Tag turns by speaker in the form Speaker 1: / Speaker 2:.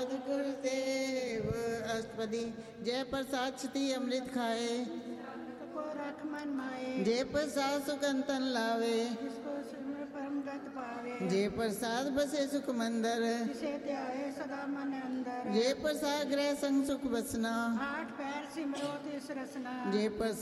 Speaker 1: प्रसाद गुरुदेव अष्टपदी। जय प्रसाद छति अमृत खाए,
Speaker 2: को रख मन माए।
Speaker 1: जय प्रसाद सुकंतन लावे,
Speaker 2: जिसको सिमर परम गत पावे।
Speaker 1: जय प्रसाद बसे सुख मंदर,
Speaker 2: जिसे ध्याए सदा मन अंदर।
Speaker 1: जय प्रसाद ग्रह संग सुख बसना,
Speaker 2: आठ पैर सिमरो तिस रसना।
Speaker 1: जय प्रसाद